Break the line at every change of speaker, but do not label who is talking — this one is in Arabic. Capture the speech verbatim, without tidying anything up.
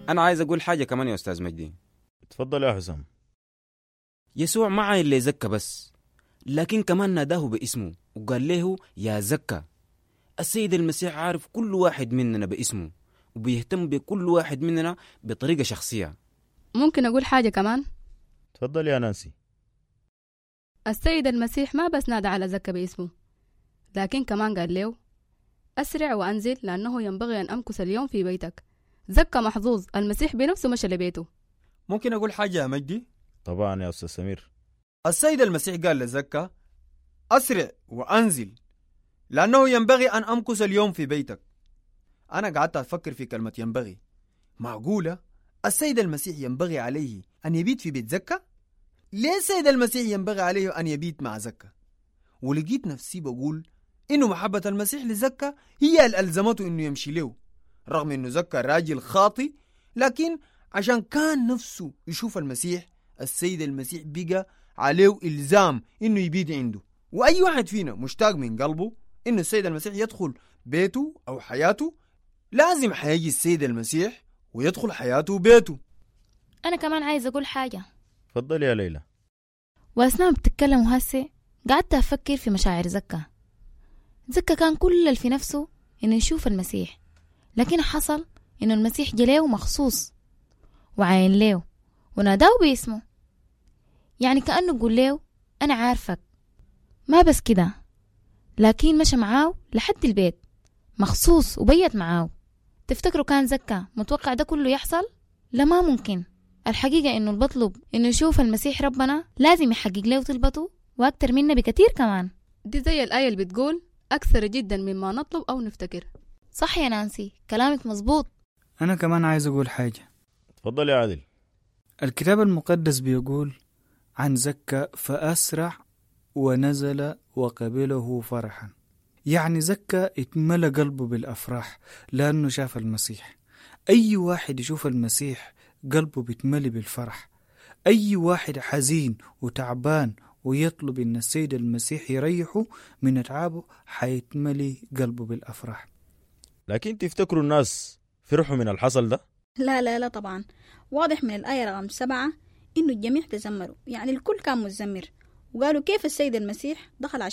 أنا عايز أقول حاجة كمان يا أستاذ مجدي.
تفضل يا حسام.
يسوع ما عين اللي زكى بس، لكن كمان ناداه باسمه وقال له يا زكى. السيد المسيح عارف كل واحد مننا باسمه وبيهتم بكل واحد مننا بطريقة شخصية.
ممكن أقول حاجة كمان؟
تفضل يا نانسي.
السيد المسيح ما بس نادى على زكى باسمه، لكن كمان قال له أسرع وأنزل لأنه ينبغي أن أمكث اليوم في بيتك. زكى محظوظ، المسيح بنفسه مشى لبيته.
ممكن أقول حاجة يا مجدي؟
طبعا يا أستاذ سمير.
السيد المسيح قال لزكى أسرع وأنزل لأنه ينبغي أن أمكث اليوم في بيتك. أنا قعدت أفكر في كلمة ينبغي. معقولة السيد المسيح ينبغي عليه أن يبيت في بيت زكى؟ ليه السيد المسيح ينبغي عليه أن يبيت مع زكى؟ ولقيت نفسي بقول إنه محبة المسيح لزكى هي اللي ألزمته إنه يمشي له، رغم إنه زكى راجل خاطي، لكن عشان كان نفسه يشوف المسيح السيد المسيح بقى عليه إلزام إنه يبيت عنده. وأي واحد فينا مشتاق من قلبه إنه السيد المسيح يدخل بيته أو حياته، لازم حيجي السيد المسيح ويدخل حياته وبيته.
أنا كمان عايز أقول حاجة.
تفضل يا ليلى.
وأثناء بتتكلم هسه قعدت أفكر في مشاعر زكى. زكى كان كل اللي في نفسه إنه يشوف المسيح، لكن حصل إنه المسيح جليه مخصوص وعين له وناداه باسمه، يعني كأنه يقول له أنا عارفك. ما بس كده، لكن مشى معاه لحد البيت مخصوص وبيت معاه. تفتكروا كان زكى متوقع ده كله يحصل؟ لا، ما ممكن. الحقيقة إنه البطلب إنه يشوف المسيح ربنا لازم يحقق له طلبته وأكتر منا بكتير كمان.
دي زي الآية اللي بتقول أكثر جدا مما نطلب أو نفتكر.
صح يا نانسي، كلامك مظبوط.
أنا كمان عايز أقول حاجة.
تفضل يا عادل.
الكتاب المقدس بيقول عن زكى فأسرع ونزل وقبله فرحا، يعني زكى اتملى قلبه بالأفراح لأنه شاف المسيح. أي واحد يشوف المسيح قلبه بيتملي بالفرح. أي واحد حزين وتعبان ويطلب إن السيد المسيح يريحه من أتعابه حيتملي قلبه بالأفراح.
لكن تفتكروا الناس فرحوا من الحصل ده؟
لا لا لا طبعا. واضح من الآية رقم سبعة إنه الجميع تزمروا، يعني الكل كان متزمر وقالوا كيف السيد المسيح دخل عشان